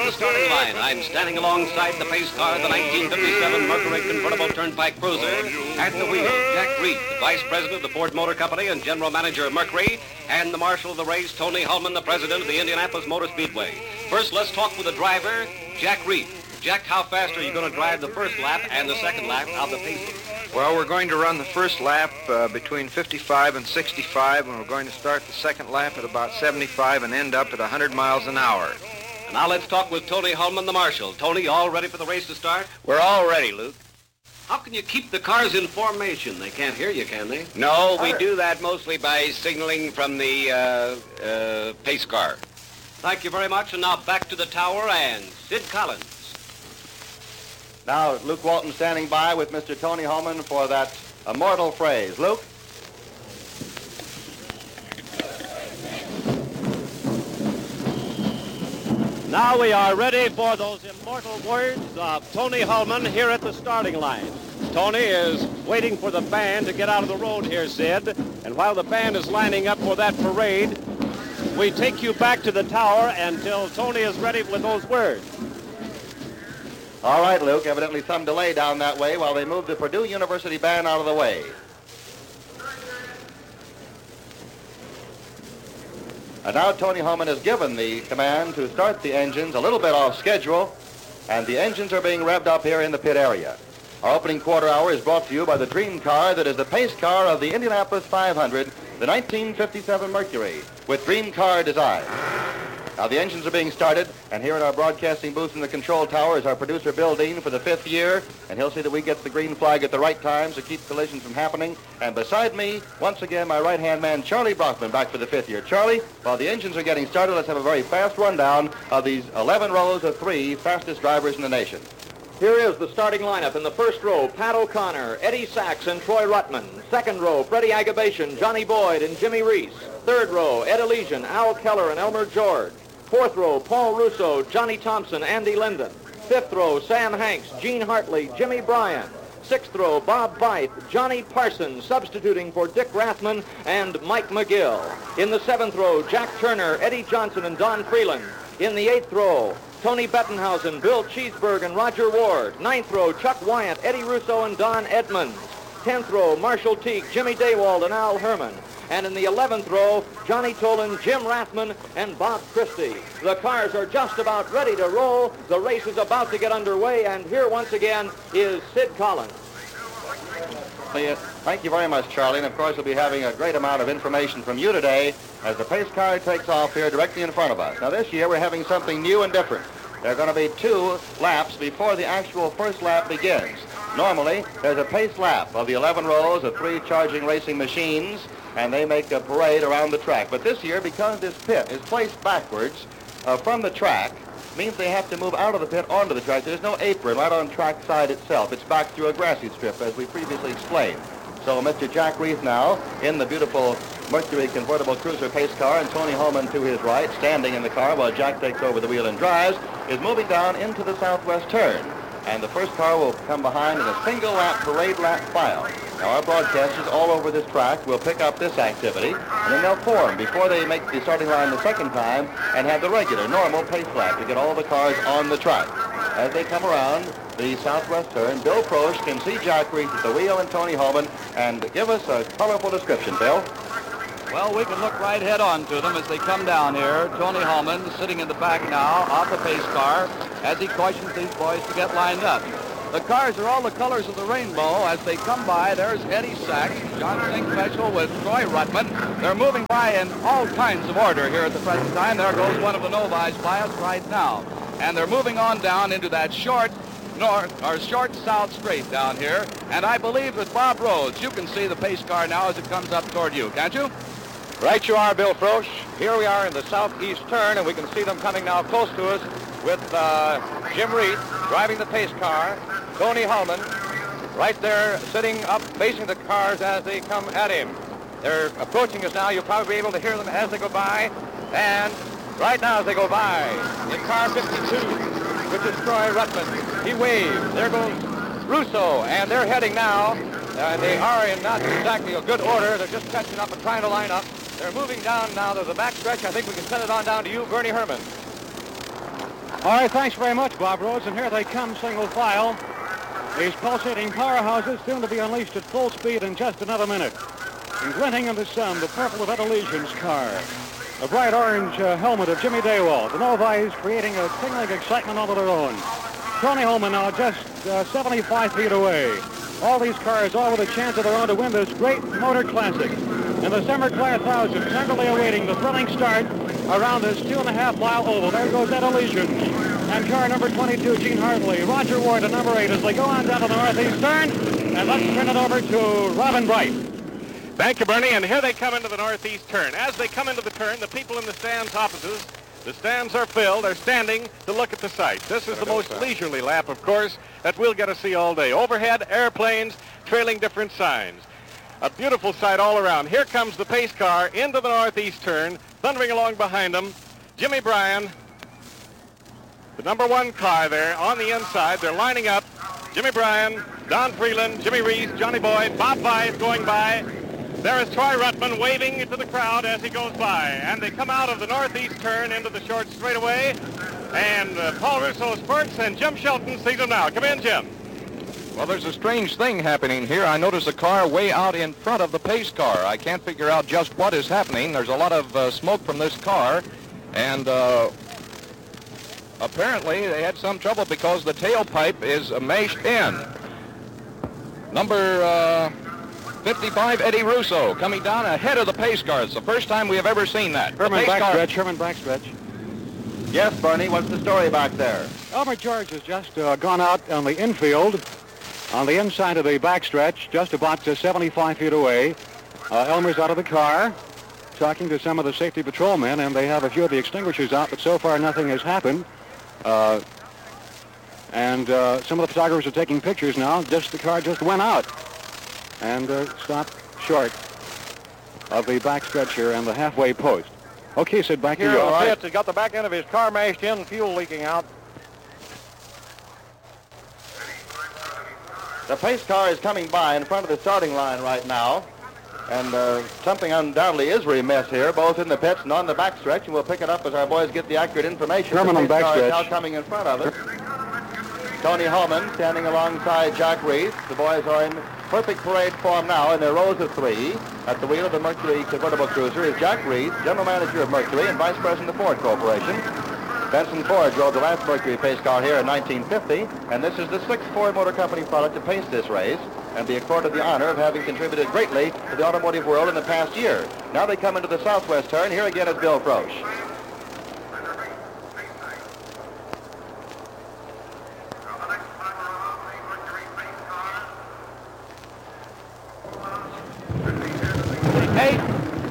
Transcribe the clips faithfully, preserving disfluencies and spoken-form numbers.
at the starting line. I'm standing alongside the pace car, the nineteen fifty-seven Mercury convertible turnpike cruiser. At the wheel, Jack Reed, the vice president of the Ford Motor Company and general manager of Mercury, and the marshal of the race, Tony Hulman, the president of the Indianapolis Motor Speedway. First, let's talk with the driver, Jack Reed. Jack, how fast are you going to drive the first lap and the second lap of the pace? Well, we're going to run the first lap uh, between fifty-five and sixty-five, and we're going to start the second lap at about seventy-five and end up at one hundred miles an hour. And now let's talk with Tony Hulman, the marshal. Tony, you all ready for the race to start? We're all ready, Luke. How can you keep the cars in formation? They can't hear you, can they? No, we do that mostly by signaling from the uh, uh, pace car. Thank you very much. And now back to the tower and Sid Collins. Now, Luke Walton standing by with Mister Tony Hulman for that immortal phrase. Luke? Now we are ready for those immortal words of Tony Hulman here at the starting line. Tony is waiting for the band to get out of the road here, Sid. And while the band is lining up for that parade, we take you back to the tower until Tony is ready with those words. All right, Luke, evidently some delay down that way while they move the Purdue University band out of the way. And now Tony Hulman has given the command to start the engines a little bit off schedule, and the engines are being revved up here in the pit area. Our opening quarter hour is brought to you by the dream car that is the pace car of the Indianapolis five hundred, the nineteen fifty-seven Mercury, with dream car design. Now the engines are being started, and here in our broadcasting booth in the control tower is our producer Bill Dean for the fifth year, and he'll see that we get the green flag at the right times to keep collisions from happening. And beside me, once again, my right-hand man, Charlie Brockman, back for the fifth year. Charlie, while the engines are getting started, let's have a very fast rundown of these eleven rows of three fastest drivers in the nation. Here is the starting lineup. In the first row, Pat O'Connor, Eddie Sachs, and Troy Ruttman. Second row, Freddie Agabation, Johnny Boyd, and Jimmy Reese. Third row, Ed Elysian, Al Keller, and Elmer George. Fourth row, Paul Russo, Johnny Thompson, Andy Linden. Fifth row, Sam Hanks, Gene Hartley, Jimmy Bryan. Sixth row, Bob Byth, Johnny Parsons, substituting for Dick Rathman and Mike McGill. In the seventh row, Jack Turner, Eddie Johnson, and Don Freeland. In the eighth row, Tony Bettenhausen, Bill Cheeseburg, and Roger Ward. Ninth row, Chuck Wyatt, Eddie Russo, and Don Edmonds. Tenth row, Marshall Teague, Jimmy Daywald, and Al Herman. And in the eleventh row, Johnny Tolan, Jim Rathman, and Bob Christie. The cars are just about ready to roll. The race is about to get underway, and here once again is Sid Collins. Thank you very much, Charlie, and of course we'll be having a great amount of information from you today as the pace car takes off here directly in front of us. Now this year we're having something new and different. There are going to be two laps before the actual first lap begins. Normally, there's a pace lap of the eleven rows of three charging racing machines, and they make a parade around the track. But this year, because this pit is placed backwards uh, from the track, means they have to move out of the pit onto the track. There's no apron right on track side itself. It's back through a grassy strip, as we previously explained. So Mister Jack Reed now in the beautiful Mercury convertible cruiser pace car, and Tony Hulman to his right, standing in the car while Jack takes over the wheel and drives, is moving down into the southwest turn. And the first car will come behind in a single lap parade lap file. Now our broadcasters all over this track will pick up this activity, and then they'll form before they make the starting line the second time and have the regular normal pace lap to get all the cars on the track. As they come around the southwest turn, Bill Prosch can see Jack Reed at the wheel and Tony Hulman, and give us a colorful description, Bill. Well, we can look right head on to them as they come down here. Tony Hulman sitting in the back now off the pace car as he cautions these boys to get lined up. The cars are all the colors of the rainbow. As they come by, there's Eddie Sachs, John Sink Special with Troy Ruttman. They're moving by in all kinds of order here at the present time. There goes one of the Novis by us right now. And they're moving on down into that short north or short south straight down here. And I believe with Bob Rhodes, you can see the pace car now as it comes up toward you, can't you? Right you are, Bill Prosch. Here we are in the southeast turn, and we can see them coming now close to us with uh, Jim Reed driving the pace car, Tony Hulman right there sitting up facing the cars as they come at him. They're approaching us now. You'll probably be able to hear them as they go by. And right now as they go by, in car fifty-two, which is Troy Ruttman, he waves. There goes Russo, and they're heading now. Uh, they are in not exactly a good order. They're just catching up and trying to line up. They're moving down now to the back stretch. I think we can send it on down to you, Bernie Herman. All right, thanks very much, Bob Rhodes. And here they come, single file. These pulsating powerhouses soon to be unleashed at full speed in just another minute. And glinting in the sun, the purple of Ed Elysian's car. The bright orange uh, helmet of Jimmy Daywalt. The Novice creating a tingling excitement all of their own. Tony Holman now just uh, seventy-five feet away. All these cars all with a chance of their own to win this great motor classic. And the Summer Class Thousand tenderly awaiting the thrilling start around this two and a half mile oval. There goes Ed Elysian. And car number twenty-two, Gene Hartley. Roger Ward at number eight as they go on down to the northeast turn. And let's turn it over to Robin Bright. Thank you, Bernie. And here they come into the northeast turn. As they come into the turn, the people in the stands opposite, the stands are filled. They're standing to look at the sights. This is the most leisurely lap, of course, that we'll get to see all day. Overhead, airplanes trailing different signs. A beautiful sight all around. Here comes the pace car into the northeast turn, thundering along behind them. Jimmy Bryan, the number one car there on the inside. They're lining up. Jimmy Bryan, Don Freeland, Jimmy Reese, Johnny Boyd, Bob Weiss going by. There is Troy Ruttman waving to the crowd as he goes by. And they come out of the northeast turn into the short straightaway. And uh, Paul Russo spurts, and Jim Shelton sees him now. Come in, Jim. Well, there's a strange thing happening here. I notice a car way out in front of the pace car. I can't figure out just what is happening. There's a lot of uh, smoke from this car, and uh, apparently they had some trouble because the tailpipe is uh, mashed in. Number uh, fifty-five, Eddie Russo, coming down ahead of the pace car. It's the first time we have ever seen that. Herman backstretch, Herman backstretch. Yes, Bernie, what's the story back there? Elmer George has just uh, gone out on the infield, on the inside of the backstretch, just about uh, seventy-five feet away. Uh, Elmer's out of the car, talking to some of the safety patrolmen, and they have a few of the extinguishers out, but so far nothing has happened. Uh, and uh, some of the photographers are taking pictures now. Just the car just went out and uh, stopped short of the backstretch here and the halfway post. Okay, Sid, back to you. Here on the pits, he's got the back end of his car mashed in, fuel leaking out. The pace car is coming by in front of the starting line right now. And uh, something undoubtedly is remiss here, both in the pits and on the backstretch. And we'll pick it up as our boys get the accurate information. Herman on the pace car is backstretch. now coming in front of us. Tony Holman standing alongside Jack Reese. The boys are in perfect parade form now in their rows of three. At the wheel of the Mercury convertible cruiser is Jack Reese, general manager of Mercury and vice president of Ford Corporation. Benson Ford drove the last Mercury pace car here in nineteen fifty, and this is the sixth Ford Motor Company product to pace this race and be accorded the honor of having contributed greatly to the automotive world in the past year. Now they come into the southwest turn. Here again is Bill Frosch. Hey,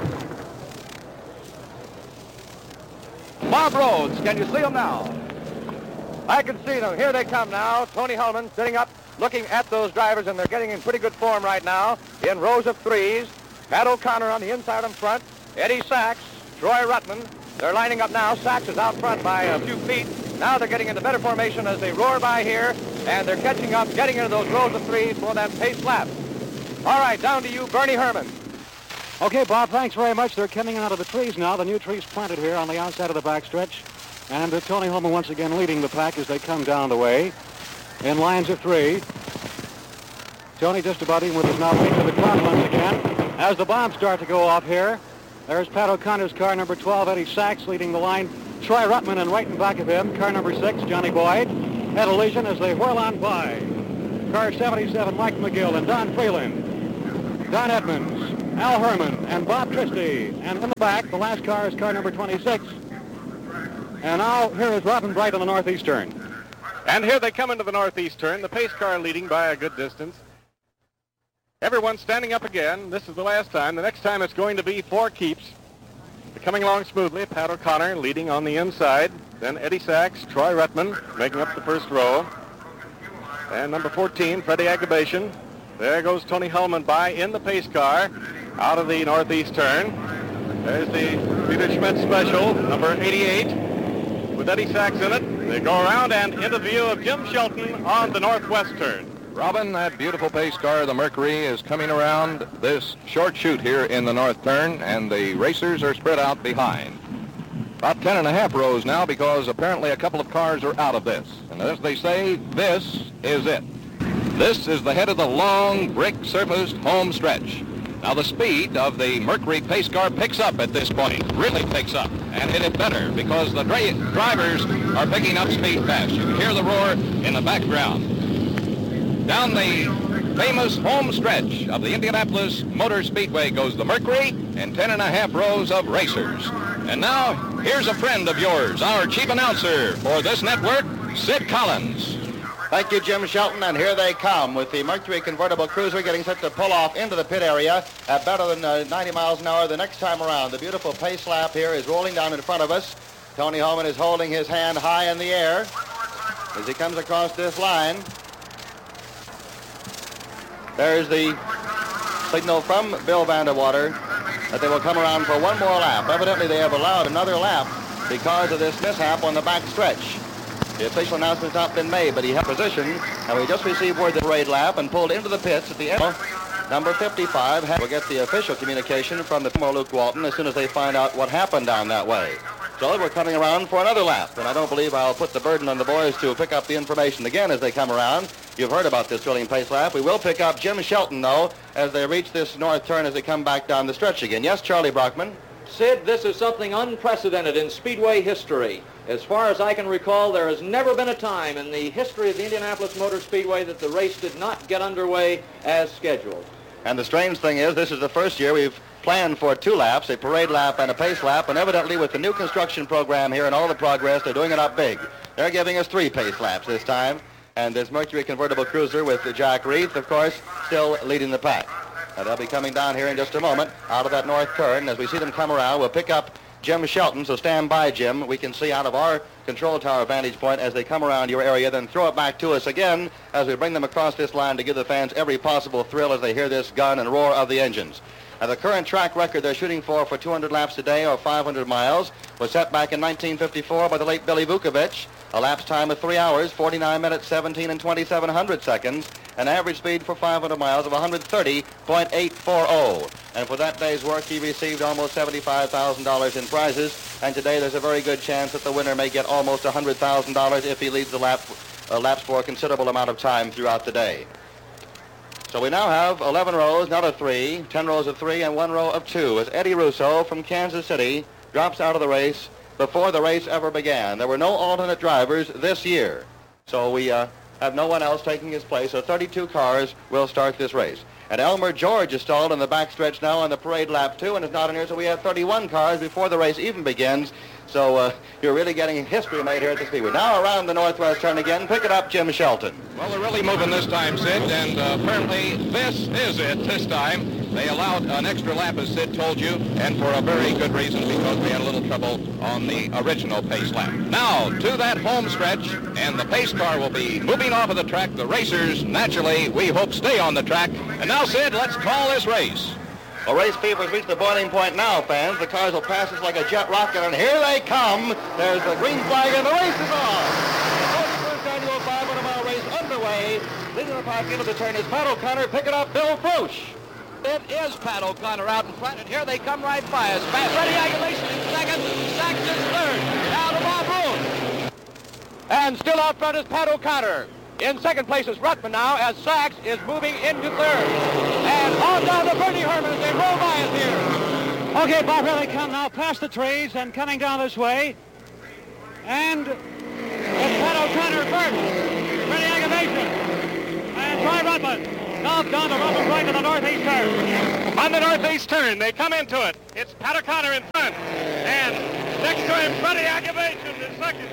Bob Rhodes, can you see them now? I can see them. Here they come now. Tony Holman sitting up, looking at those drivers, and they're getting in pretty good form right now in rows of threes. Pat O'Connor on the inside in front. Eddie Sachs, Troy Ruttman. They're lining up now. Sachs is out front by a few feet. Now they're getting into better formation as they roar by here, and they're catching up, getting into those rows of threes for that pace lap. All right, down to you, Bernie Herman. Okay, Bob, thanks very much. They're coming out of the trees now. The new trees planted here on the outside of the backstretch. And uh, Tony Holman once again leading the pack as they come down the way in lines of three. Tony just about even with his mouth to the crowd once again. As the bombs start to go off here, there's Pat O'Connor's car, number twelve, Eddie Sachs, leading the line. Troy Ruttman, and right in back of him, car number six, Johnny Boyd. Ed Elysian as they whirl on by. Car seventy-seven, Mike McGill, and Don Freeland. Don Edmonds, Al Herman, and Bob Christie. And in the back, the last car is car number twenty-six. And now, here is Robin Bright on the northeastern. And here they come into the northeast turn, the pace car leading by a good distance. Everyone's standing up again. This is the last time. The next time it's going to be for keeps. They're coming along smoothly. Pat O'Connor leading on the inside. Then Eddie Sachs, Troy Ruttman making up the first row. And number fourteen, Freddie Agabation. There goes Tony Holman by in the pace car out of the northeast turn. There's the Peter Schmidt special, number eighty-eight. With Eddie Sachs in it, they go around and into view of Jim Shelton on the northwest turn. Robin, that beautiful pace car, the Mercury, is coming around this short chute here in the north turn, and the racers are spread out behind. About ten and a half rows now because apparently a couple of cars are out of this. And as they say, this is it. This is the head of the long, brick-surfaced home stretch. Now the speed of the Mercury pace car picks up at this point, really picks up, and hit it better because the dri- drivers are picking up speed fast. You can hear the roar in the background. Down the famous home stretch of the Indianapolis Motor Speedway goes the Mercury and ten and a half rows of racers. And now, here's a friend of yours, our chief announcer for this network, Sid Collins. Thank you, Jim Shelton, and here they come with the Mercury convertible cruiser getting set to pull off into the pit area at better than uh, ninety miles an hour the next time around. The beautiful pace lap here is rolling down in front of us. Tony Holman is holding his hand high in the air as he comes across this line. There's the signal from Bill Vanderwater that they will come around for one more lap. Evidently, they have allowed another lap because of this mishap on the back stretch. The official announcement's not been made, but he had position, and we just received word the parade lap and pulled into the pits at the end. Number fifty-five will get the official communication from the former Luke Walton as soon as they find out what happened down that way. So we're coming around for another lap, and I don't believe I'll put the burden on the boys to pick up the information again as they come around. You've heard about this thrilling pace lap. We will pick up Jim Shelton, though, as they reach this north turn as they come back down the stretch again. Yes, Charlie Brockman? Sid, this is something unprecedented in Speedway history. As far as I can recall, there has never been a time in the history of the Indianapolis Motor Speedway that the race did not get underway as scheduled. And the strange thing is, this is the first year we've planned for two laps, a parade lap and a pace lap, and evidently with the new construction program here and all the progress, they're doing it up big. They're giving us three pace laps this time, and this Mercury convertible cruiser with Jack Reith, of course, still leading the pack. Now, they'll be coming down here in just a moment out of that north turn. As we see them come around, we'll pick up Jim Shelton, so stand by, Jim. We can see out of our control tower vantage point as they come around your area, then throw it back to us again as we bring them across this line to give the fans every possible thrill as they hear this gun and roar of the engines. Now, the current track record they're shooting for for two hundred laps a day or five hundred miles was set back in nineteen fifty-four by the late Billy Vukovich. A lapse time of three hours, forty-nine minutes, seventeen and twenty-seven hundred seconds. An average speed for five hundred miles of one hundred thirty point eight four oh. And for that day's work, he received almost seventy-five thousand dollars in prizes. And today, there's a very good chance that the winner may get almost one hundred thousand dollars if he leads the lap, uh, laps for a considerable amount of time throughout the day. So we now have eleven rows, not a three, ten rows of three, and one row of two, as Eddie Russo from Kansas City drops out of the race before the race ever began. There were no alternate drivers this year, so we uh, have no one else taking his place. So thirty-two cars will start this race. And Elmer George is stalled in the backstretch now on the parade lap two and is not in here, so we have thirty-one cars before the race even begins. So uh, you're really getting history made here at the Speedway. Now around the northwest turn again, pick it up, Jim Shelton. Well, they're really moving this time, Sid, and uh, apparently this is it this time. They allowed an extra lap, as Sid told you, and for a very good reason, because we had a little trouble on the original pace lap. Now, to that home stretch, and the pace car will be moving off of the track. The racers, naturally, we hope, stay on the track. And now, Sid, let's call this race. Well, race fever has reached the boiling point now, fans. The cars will pass us like a jet rocket, and here they come. There's the green flag, and the race is on. The first annual five hundred mile race underway. Leading the pack into the turn is Pat O'Connor, picking up Bill Frouche. It is Pat O'Connor out in front, and here they come right by us. Freddie Aguilation in second, Saxon third. Now to Bob Roode. And still out front is Pat O'Connor. In second place is Ruttman now as Sachs is moving into third. And on down to Bernie Herman as they roll by us here. Okay, Bob, here they come now past the trees and coming down this way. And it's Pat O'Connor first. Freddie Aguilation. And Troy Ruttman. Now down to Ruttman right to the northeast turn. On the northeast turn, they come into it. It's Pat O'Connor in front. And next to him, Freddie Aguilation in second.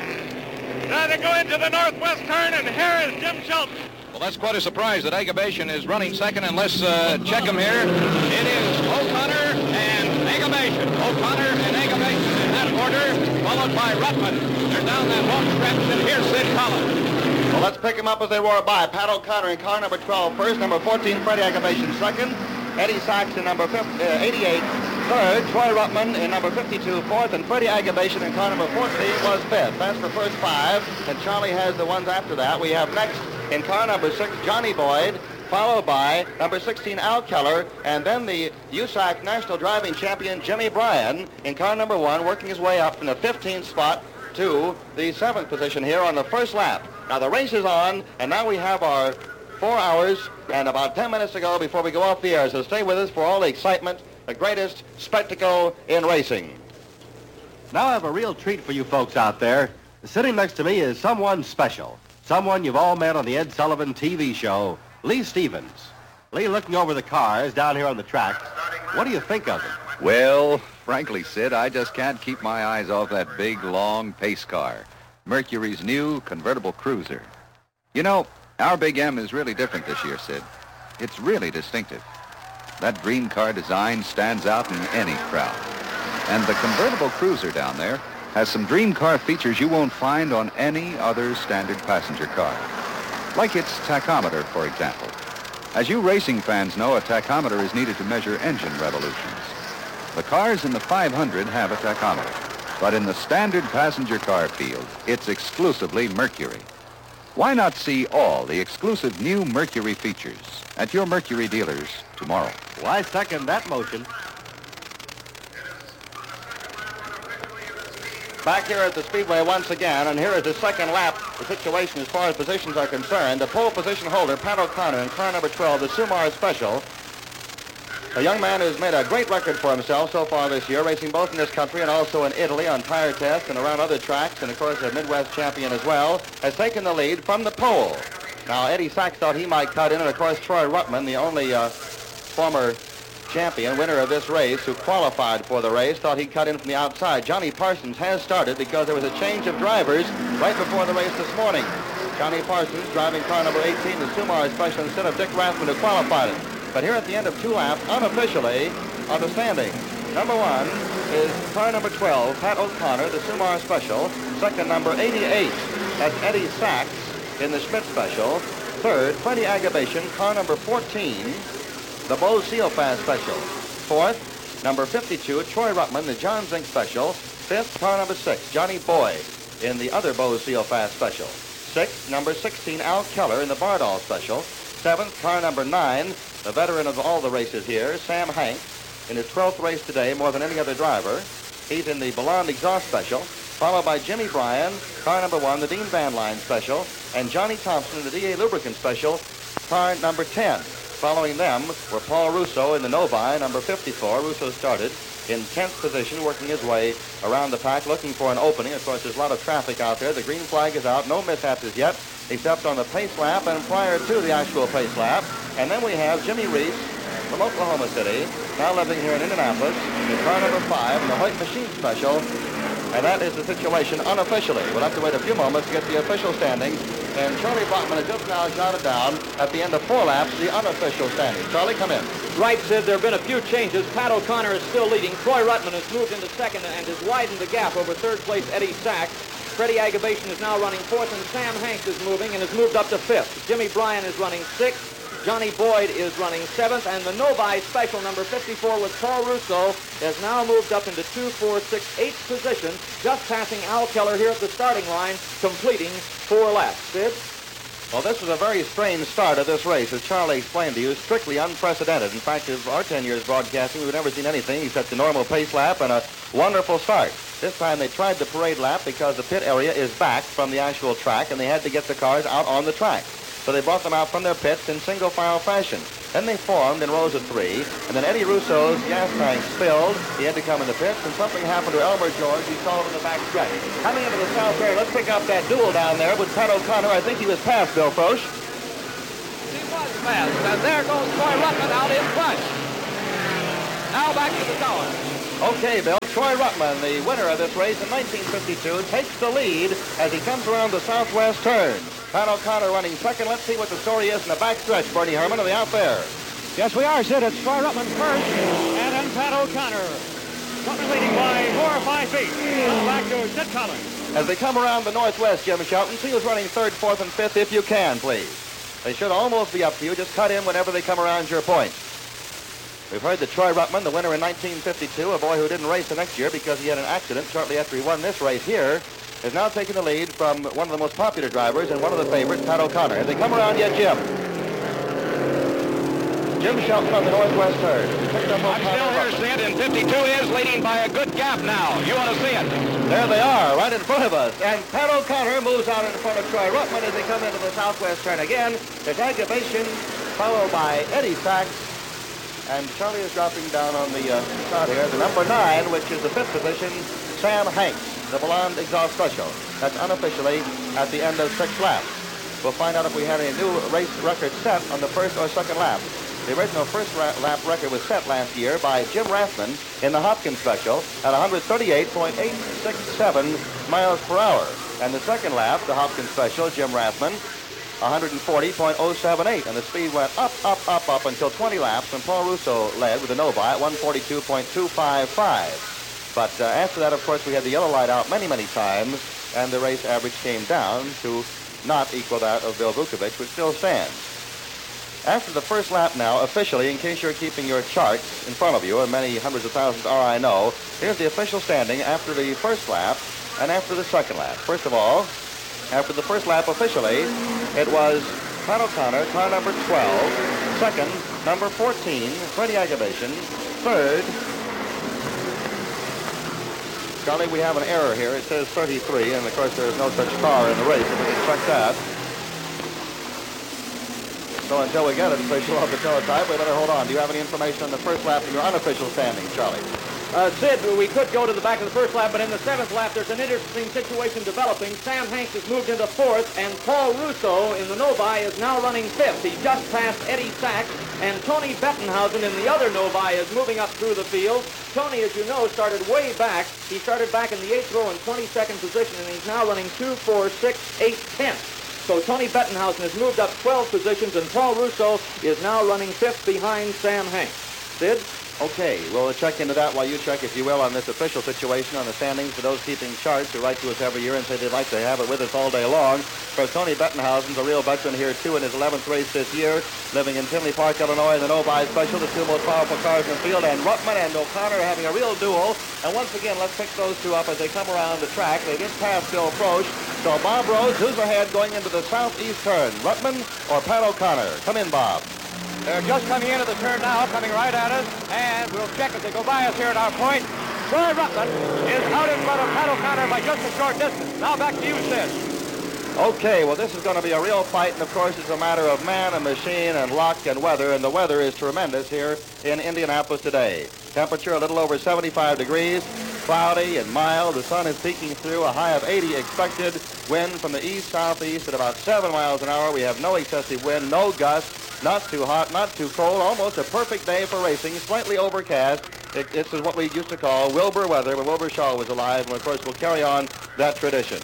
Now they go into the northwest turn, and here is Jim Shelton. Well, that's quite a surprise that Agabation is running second, and let's uh, check him here. It is O'Connor and Agabation. O'Connor and Agabation in that order, followed by Ruttman. They're down that home stretch, and here's Sid Collins. Well, let's pick them up as they roar by. Pat O'Connor in car number twelve first, number fourteen, Freddie Agabation second, Eddie Sachs in number eighty-eight third, Troy Ruttman in number fifty-two fourth, and Freddie Agabation in car number fourteen was fifth. That's the first five, and Charlie has the ones after that. We have next in car number six, Johnny Boyd, followed by number sixteen, Al Keller, and then the U S A C National Driving Champion, Jimmy Bryan, in car number one, working his way up from the fifteenth spot to the seventh position here on the first lap. Now the race is on, and now we have our four hours and about ten minutes to go before we go off the air. So stay with us for all the excitement, the greatest spectacle in racing. Now I have a real treat for you folks out there. Sitting next to me is someone special. Someone you've all met on the Ed Sullivan T V show, Lee Stevens. Lee, looking over the cars down here on the track, what do you think of them? Well, frankly, Sid, I just can't keep my eyes off that big, long pace car, Mercury's new convertible cruiser. You know, our Big M is really different this year, Sid. It's really distinctive. That green car design stands out in any crowd. And the convertible cruiser down there has some dream car features you won't find on any other standard passenger car. Like its tachometer, for example. As you racing fans know, a tachometer is needed to measure engine revolutions. The cars in the five hundred have a tachometer, but in the standard passenger car field, it's exclusively Mercury. Why not see all the exclusive new Mercury features at your Mercury dealers tomorrow? Well, I second that motion. Back here at the Speedway once again, and here is the second lap. The situation as far as positions are concerned. The pole position holder, Pat O'Connor, in car number twelve, the Sumar Special. A young man who's made a great record for himself so far this year, racing both in this country and also in Italy on tire tests and around other tracks, and of course a Midwest champion as well, has taken the lead from the pole. Now Eddie Sachs thought he might cut in, and of course Troy Ruttman, the only uh, former champion, winner of this race, who qualified for the race, thought he'd cut in from the outside. Johnny Parsons has started because there was a change of drivers right before the race this morning. Johnny Parsons driving car number eighteen, the Sumar Special, instead of Dick Rathman, who qualified it. But here at the end of two laps, unofficially, on the standing, number one is car number twelve, Pat O'Connor, the Sumar Special. Second, number eighty-eight, that's Eddie Sachs in the Schmidt Special. Third, Freddie Agabation, car number fourteen, the Bo Sealfast Special. Fourth, number fifty-two, Troy Ruttman, the John Zink Special. Fifth, car number six, Johnny Boyd in the other Bo Sealfast Special. Sixth, number sixteen, Al Keller in the Bardall Special. Seventh, car number nine, the veteran of all the races here, Sam Hanks, in his twelfth race today, more than any other driver. He's in the Ballon Exhaust Special, followed by Jimmy Bryan, car number one, the Dean Van Line Special, and Johnny Thompson in the D A Lubricant Special, car number ten. Following them were Paul Russo in the Novi, number fifty-four. Russo started in tenth position, working his way around the pack, looking for an opening. Of course, there's a lot of traffic out there. The green flag is out. No mishaps as yet, except on the pace lap and prior to the actual pace lap. And then we have Jimmy Reese from Oklahoma City, now living here in Indianapolis, in car number five in the Hoyt Machine Special. And that is the situation unofficially. We'll have to wait a few moments to get the official standings. And Charlie Bachman has just now jotted down at the end of four laps the unofficial standings. Charlie, come in. Right, Sid, there have been a few changes. Pat O'Connor is still leading. Troy Ruttman has moved into second and has widened the gap over third place Eddie Sachs. Freddie Agabation is now running fourth, and Sam Hanks is moving and has moved up to fifth. Jimmy Bryan is running sixth. Johnny Boyd is running seventh, and the Novi Special number fifty-four with Paul Russo has now moved up into two, four, six, eighth position, just passing Al Keller here at the starting line, completing four laps. Sid? Well, this was a very strange start of this race, as Charlie explained to you, strictly unprecedented. In fact, of our ten years broadcasting, we've never seen anything except the normal pace lap and a wonderful start. This time they tried the parade lap because the pit area is back from the actual track, and they had to get the cars out on the track. So they brought them out from their pits in single file fashion. Then they formed in rows of three, and then Eddie Russo's gas tank spilled. He had to come in the pits, and something happened to Elmer George. He saw him in the back stretch. Coming into the south area, let's pick up that duel down there with Pat O'Connor. I think he was past Bill Frosch. He was fast, and there goes Troy Ruttman out in front. Now back to the tower. Okay, Bill. Troy Ruttman, the winner of this race in nineteen fifty-two, takes the lead as he comes around the southwest turn. Pat O'Connor running second. Let's see what the story is in the back stretch. Bernie Herman, are they out there? Yes, we are, Sid. It's Troy Ruttman first, and then Pat O'Connor. Ruttman leading by four or five feet. Now back to Sid Collins. As they come around the northwest, Jim Shelton, see who's running third, fourth, and fifth, if you can, please. They should almost be up to you. Just cut in whenever they come around your point. We've heard that Troy Ruttman, the winner in nineteen fifty-two, a boy who didn't race the next year because he had an accident shortly after he won this race here, is now taking the lead from one of the most popular drivers and one of the favorites, Pat O'Connor. Have they come around yet, Jim? Jim Shelton on the northwest third. Picked up I'm still here, Sid, and fifty-two is leading by a good gap now. You want to see it? There they are, right in front of us. And Pat O'Connor moves out in front of Troy Ruttman as they come into the southwest turn again. There's Agabation, followed by Eddie Sachs. And Charlie is dropping down on the uh, start here. The number nine, which is the fifth position, Sam Hanks, the Blonde Exhaust Special. That's unofficially at the end of six laps. We'll find out if we had a new race record set on the first or second lap. The original first lap record was set last year by Jim Rathman in the Hopkins Special at one thirty-eight point eight six seven miles per hour. And the second lap, the Hopkins Special, Jim Rathman, one forty point oh seven eight. And the speed went up, up, up, up until twenty laps when Paul Russo led with the Novi at one forty-two point two five five. But uh, after that, of course, we had the yellow light out many, many times, and the race average came down to not equal that of Bill Vukovich, which still stands. After the first lap now, officially, in case you're keeping your charts in front of you, and many hundreds of thousands are, I know, here's the official standing after the first lap and after the second lap. First of all, after the first lap officially, it was Pat O'Connor, car number twelve. Second, number fourteen, Freddie Agabation. Third, Charlie, we have an error here. It says thirty-three, and of course there is no such car in the race. If we can check that. So until we get it official of the teletype, we better hold on. Do you have any information on the first lap in your unofficial standings, Charlie? Uh, Sid, we could go to the back of the first lap, but in the seventh lap, there's an interesting situation developing. Sam Hanks has moved into fourth, and Paul Russo in the Novi is now running fifth. He just passed Eddie Sachs, and Tony Bettenhausen in the other Novi is moving up through the field. Tony, as you know, started way back. He started back in the eighth row in twenty-second position, and he's now running two, four, six, eight, ten. So Tony Bettenhausen has moved up twelve positions, and Paul Russo is now running fifth behind Sam Hanks. Sid? Okay, we'll check into that while you check, if you will, on this official situation on the standings for those keeping charts who write to us every year and say they'd like to have it with us all day long. Of course, Tony Bettenhausen's a real veteran here, too, in his eleventh race this year, living in Tinley Park, Illinois, in the Novi Special, the two most powerful cars in the field, and Ruttman and O'Connor are having a real duel. And once again, let's pick those two up as they come around the track. They did pass Bill Frosch. So Bob Rhodes, who's ahead going into the southeast turn, Ruttman or Pat O'Connor? Come in, Bob. They're just coming into the turn now, coming right at us, and we'll check as they go by us here at our point. Troy Ruttman is out in front of Pat O'Connor by just a short distance. Now back to you, Sid. Okay, well, this is going to be a real fight, and of course it's a matter of man and machine and luck and weather, and the weather is tremendous here in Indianapolis today. Temperature a little over seventy-five degrees, cloudy and mild. The sun is peeking through, a high of eighty expected. Wind from the east-southeast at about seven miles an hour. We have no excessive wind, no gusts. Not too hot, not too cold, almost a perfect day for racing, slightly overcast. It, this is what we used to call Wilbur weather when Wilbur Shaw was alive, and of course we'll carry on that tradition.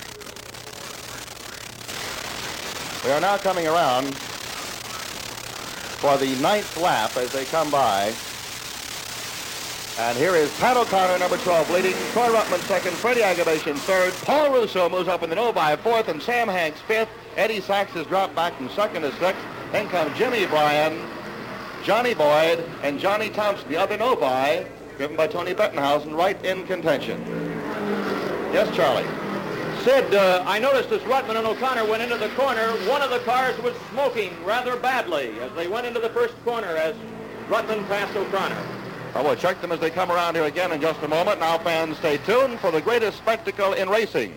We are now coming around for the ninth lap as they come by. And here is Pat O'Connor, number twelve, leading. Troy Ruttman second, Freddie Agabation third. Paul Russo moves up in the Novi fourth, and Sam Hanks fifth. Eddie Sachs has dropped back from second to sixth. Then come Jimmy Bryan, Johnny Boyd, and Johnny Thompson, the other Novi, driven by Tony Bettenhausen, right in contention. Yes, Charlie. Sid, uh, I noticed as Ruttman and O'Connor went into the corner, one of the cars was smoking rather badly as they went into the first corner as Ruttman passed O'Connor. Well, we'll check them as they come around here again in just a moment. Now, fans, stay tuned for the greatest spectacle in racing.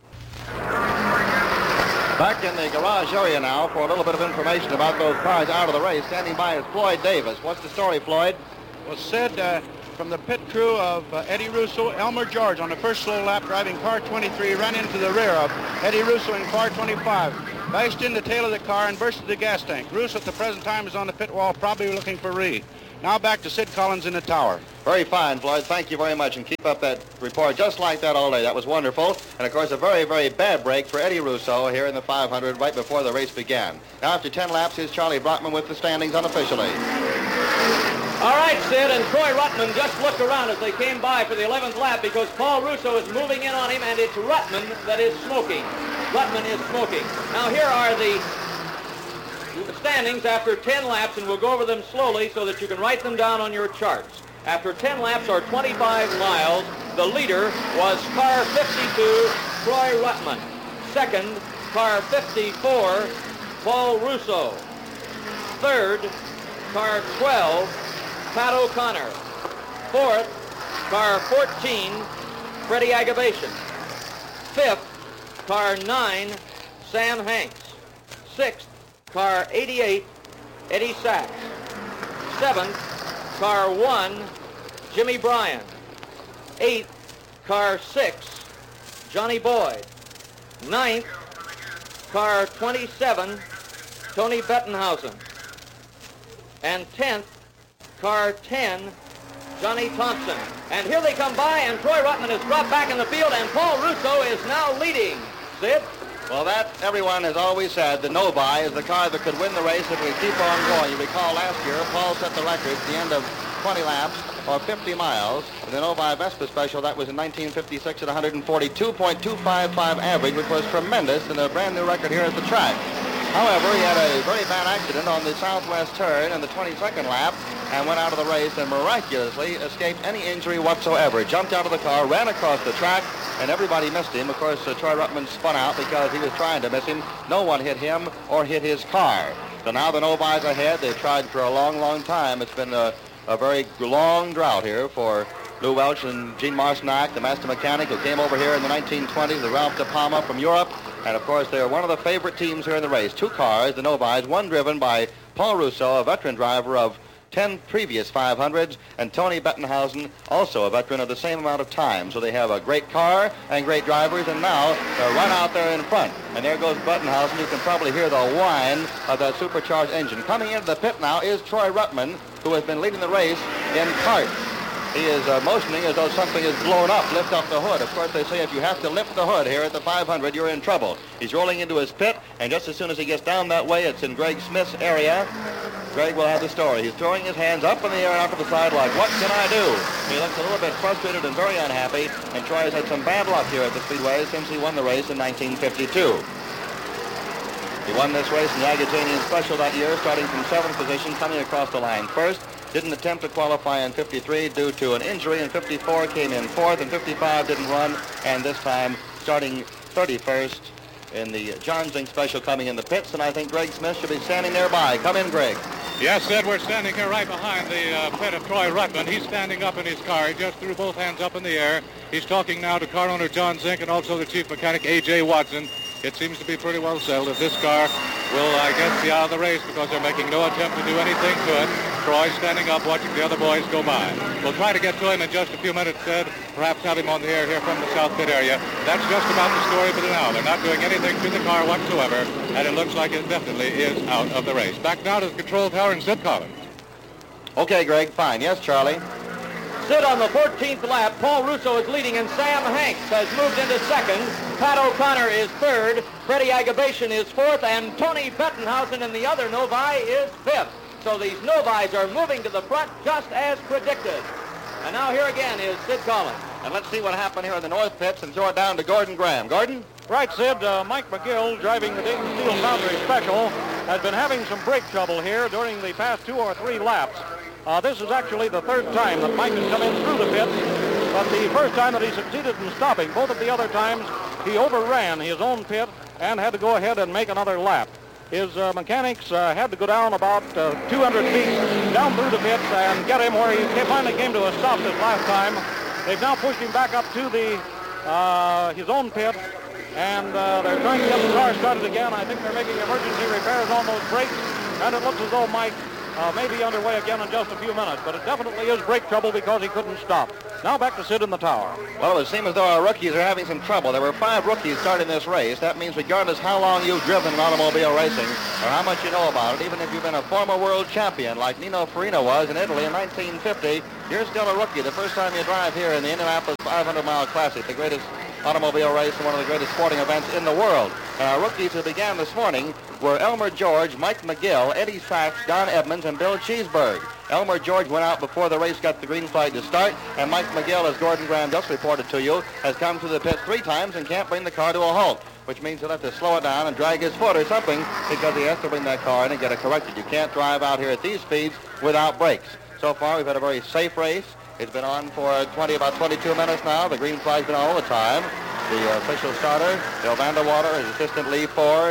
Back in the garage area now for a little bit of information about those cars out of the race. Standing by is Floyd Davis. What's the story, Floyd? Well, Sid, uh, from the pit crew of uh, Eddie Russo, Elmer George on the first slow lap driving car twenty-three ran into the rear of Eddie Russo in car twenty-five, bashed in the tail of the car and bursted the gas tank. Russo at the present time is on the pit wall, probably looking for Ree. Now back to Sid Collins in the tower. Very fine, Floyd. Thank you very much, and keep up that report just like that all day. That was wonderful. And, of course, a very, very bad break for Eddie Russo here in the five hundred right before the race began. Now, after ten laps, here's Charlie Brockman with the standings unofficially. All right, Sid, and Troy Ruttman just looked around as they came by for the eleventh lap because Paul Russo is moving in on him, and it's Ruttman that is smoking. Ruttman is smoking. Now, here are the standings after ten laps, and we'll go over them slowly so that you can write them down on your charts. After ten laps or twenty-five miles, the leader was car fifty-two, Troy Ruttman. Second, car fifty-four, Paul Russo. Third, car twelve, Pat O'Connor. Fourth, car fourteen, Freddie Agavation. Fifth, car nine, Sam Hanks. Sixth, car eighty-eight, Eddie Sachs. Seventh, car one, Jimmy Bryan. Eighth, car six, Johnny Boyd. Ninth, car twenty-seven, Tony Bettenhausen. And tenth, car ten, Johnny Thompson. And here they come by, and Troy Ruttman is dropped back in the field, and Paul Russo is now leading. Sid? Well, that, everyone has always said, the Novi is the car that could win the race if we keep on going. You recall last year, Paul set the record at the end of twenty laps, or fifty miles. In the Novi Vespa Special, that was in nineteen fifty-six at one forty-two point two five five average, which was tremendous, and a brand new record here at the track. However, he had a very bad accident on the southwest turn in the twenty-second lap and went out of the race and miraculously escaped any injury whatsoever. Jumped out of the car, ran across the track, and everybody missed him. Of course, uh, Troy Ruttman spun out because he was trying to miss him. No one hit him or hit his car. So now the Novi's ahead. They've tried for a long, long time. It's been a, a very long drought here for Lou Welch and Gene Marcinak, the master mechanic who came over here in the nineteen twenties, the Ralph De Palma from Europe. And, of course, they're one of the favorite teams here in the race. Two cars, the Novi's, one driven by Paul Russo, a veteran driver of ten previous five hundreds, and Tony Bettenhausen, also a veteran of the same amount of time. So they have a great car and great drivers, and now they're right out there in front. And there goes Bettenhausen. You can probably hear the whine of that supercharged engine. Coming into the pit now is Troy Ruttman, who has been leading the race in kart. He is uh, motioning as though something is blown up. Lift up the hood. Of course, they say if you have to lift the hood here at the five hundred, you're in trouble. He's rolling into his pit, and just as soon as he gets down that way, it's in Greg Smith's area. Greg will have the story. He's throwing his hands up in the air and out to the side like, what can I do? He looks a little bit frustrated and very unhappy, and Troy has had some bad luck here at the Speedway since he won the race in nineteen fifty-two. He won this race in the Agajanian Special that year, starting from seventh position, coming across the line first. Didn't attempt to qualify in fifty-three due to an injury. In fifty-four came in fourth, and fifty-five didn't run, and this time starting thirty-first in the John Zink Special coming in the pits, and I think Greg Smith should be standing nearby. Come in, Greg. Yes, Ed, we're standing here right behind the uh, pit of Troy Ruttman. He's standing up in his car. He just threw both hands up in the air. He's talking now to car owner John Zink and also the chief mechanic A J Watson. It seems to be pretty well settled if this car will, I guess, be out of the race because they're making no attempt to do anything to it. Troy's standing up watching the other boys go by. We'll try to get to him in just a few minutes, Ed. Perhaps have him on the air here from the South Pit area. That's just about the story for now. They're not doing anything to the car whatsoever, and it looks like it definitely is out of the race. Back now to the control tower and Sid Collins. Okay, Greg, fine. Yes, Charlie. Sid on the fourteenth lap. Paul Russo is leading, and Sam Hanks has moved into second. Pat O'Connor is third. Freddie Agavation is fourth, and Tony Bettenhausen in the other Novi is fifth. So these Novis are moving to the front just as predicted. And now here again is Sid Collins. And let's see what happened here in the north pits and throw it down to Gordon Graham. Gordon? Right, Sid. Uh, Mike McGill, driving the Dayton Steel Foundry Special, has been having some brake trouble here during the past two or three laps. Uh, this is actually the third time that Mike has come in through the pit, but the first time that he succeeded in stopping. Both of the other times, he overran his own pit and had to go ahead and make another lap. His uh, mechanics uh, had to go down about uh, two hundred feet down through the pits and get him where he finally came to a stop this last time. They've now pushed him back up to the uh, his own pit, and uh, they're trying to get the car started again. I think they're making emergency repairs on those brakes, and it looks as though Mike Uh, may be underway again in just a few minutes, but it definitely is brake trouble because he couldn't stop. Now back to Sid in the tower. Well, it would seem as though our rookies are having some trouble. There were five rookies starting this race. That means regardless how long you've driven in automobile racing or how much you know about it, even if you've been a former world champion like Nino Farina was in Italy in nineteen fifty, you're still a rookie the first time you drive here in the Indianapolis five hundred mile Classic, the greatest automobile race and one of the greatest sporting events in the world. And our rookies who began this morning were Elmer George, Mike McGill, Eddie Sachs, Don Edmonds, and Bill Cheeseburg. Elmer George went out before the race got the green flag to start, and Mike McGill, as Gordon Graham just reported to you, has come to the pit three times and can't bring the car to a halt, which means he'll have to slow it down and drag his foot or something because he has to bring that car in and get it corrected. You can't drive out here at these speeds without brakes. So far, we've had a very safe race. It's been on for twenty, about twenty-two minutes now. The green flag's been on all the time. The uh, official starter, Bill Vanderwater, his assistant Lee Ford, and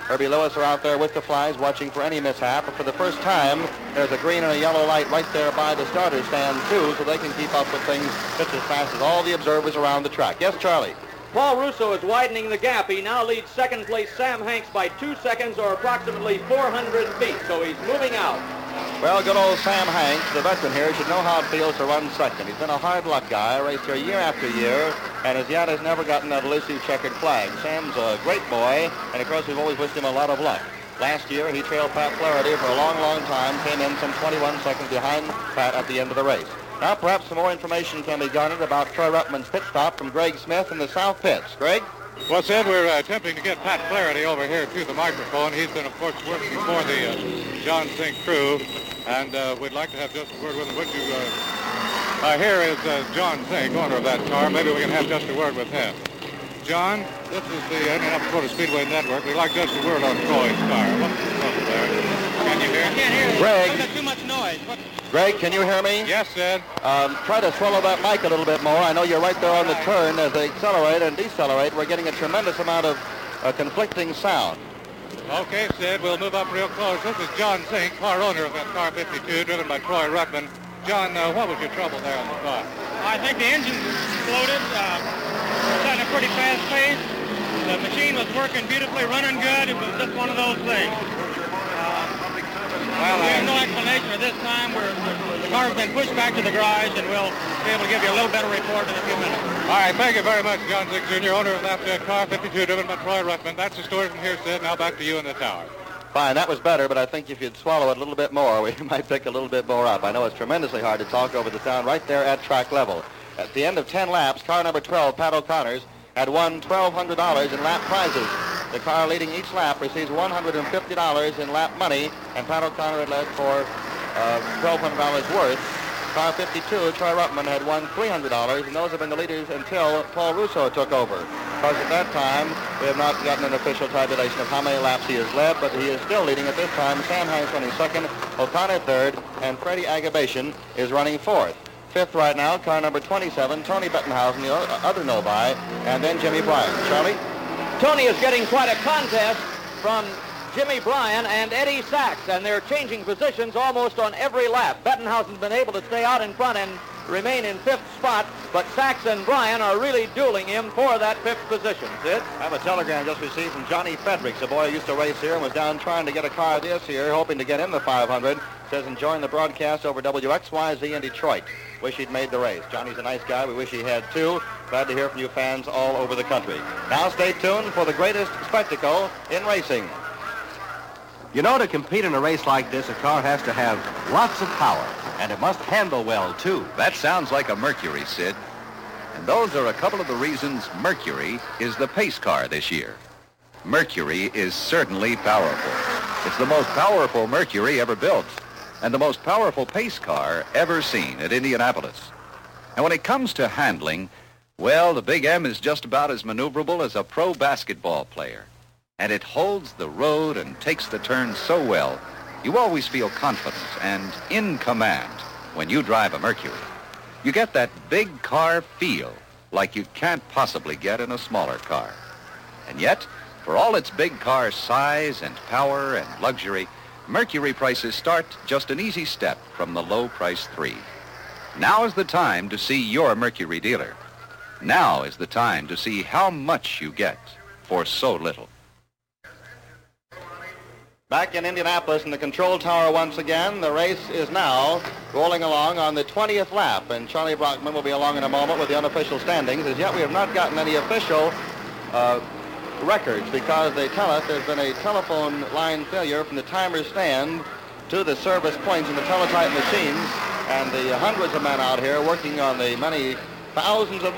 Herbie Lewis are out there with the flies watching for any mishap. But for the first time, there's a green and a yellow light right there by the starter stand, too, so they can keep up with things just as fast as all the observers around the track. Yes, Charlie? Paul Russo is widening the gap. He now leads second place Sam Hanks by two seconds or approximately four hundred feet, so he's moving out. Well, good old Sam Hanks, the veteran here, should know how it feels to run second. He's been a hard luck guy, raced here year after year, and as yet has never gotten that elusive checkered flag. Sam's a great boy, and of course we've always wished him a lot of luck. Last year he trailed Pat Flaherty for a long, long time, came in some twenty-one seconds behind Pat at the end of the race. Now perhaps some more information can be garnered about Troy Ruttman's pit stop from Greg Smith in the south pits. Greg? Well, Sid, we're uh, attempting to get Pat Flaherty over here to the microphone. He's been, of course, working for the uh, John Zink crew, and uh, we'd like to have just a word with him. Would you, uh, uh, here is uh, John Zink, owner of that car. Maybe we can have just a word with him. John, this is the Indianapolis Motor Speedway Network. We'd like just a word on Troy's car. What's the trouble there? Can you hear? I can't hear. Greg. I've got too much noise. What? Greg, can you hear me? Yes, Sid. Um, try to swallow that mic a little bit more. I know you're right there on the turn. As they accelerate and decelerate, we're getting a tremendous amount of uh, conflicting sound. Okay, Sid, we'll move up real close. This is John Zink, car owner of that car fifty-two, driven by Troy Ruttman. John, uh, what was your trouble there on the car? I think the engine exploded. Uh, it's at a pretty fast pace. The machine was working beautifully, running good. It was just one of those things. Well, we have no explanation at this time. We're, the car has been pushed back to the garage, and we'll be able to give you a little better report in a few minutes. All right, thank you very much, John Zink, Junior, owner of that uh, car fifty-two, driven by Troy Ruttman. That's the story from here, Sid. Now back to you in the tower. Fine, that was better, but I think if you'd swallow it a little bit more, we might pick a little bit more up. I know it's tremendously hard to talk over the sound right there at track level. At the end of ten laps, car number twelve, Pat O'Connor's, had won twelve hundred dollars in lap prizes. The car leading each lap receives one hundred fifty dollars in lap money, and Pat O'Connor had led for uh, twelve hundred dollars worth. Car fifty-two, Troy Ruttman, had won three hundred dollars, and those have been the leaders until Paul Russo took over. Because at that time, we have not gotten an official tabulation of how many laps he has led, but he is still leading at this time. Sam Hanks running second, O'Connor third, and Freddie Agabation is running fourth. Fifth right now, car number twenty-seven, Tony Bettenhausen, the other Novi, and then Jimmy Bryan. Charlie? Tony is getting quite a contest from Jimmy Bryan and Eddie Sachs, and they're changing positions almost on every lap. Bettenhausen's been able to stay out in front and remain in fifth spot, but Sachs and Bryan are really dueling him for that fifth position. Sid? I have a telegram just received from Johnny Fredericks, a boy who used to race here and was down trying to get a car this year, hoping to get in the five hundred. Says enjoying the broadcast over W X Y Z in Detroit. Wish he'd made the race. Johnny's a nice guy. We wish he had too. Glad to hear from you fans all over the country. Now stay tuned for the greatest spectacle in racing. You know, to compete in a race like this, a car has to have lots of power, and it must handle well, too. That sounds like a Mercury, Sid. And those are a couple of the reasons Mercury is the pace car this year. Mercury is certainly powerful. It's the most powerful Mercury ever built, and the most powerful pace car ever seen at Indianapolis. And when it comes to handling, well, the Big M is just about as maneuverable as a pro basketball player. And it holds the road and takes the turns so well, you always feel confident and in command when you drive a Mercury. You get that big car feel like you can't possibly get in a smaller car. And yet, for all its big car size and power and luxury, Mercury prices start just an easy step from the low price three. Now is the time to see your Mercury dealer. Now is the time to see how much you get for so little. Back in Indianapolis in the control tower once again, the race is now rolling along on the twentieth lap, and Charlie Brockman will be along in a moment with the unofficial standings. As yet we have not gotten any official uh, records because they tell us there's been a telephone line failure from the timer's stand to the service points in the teletype machines, and the hundreds of men out here working on the many thousands of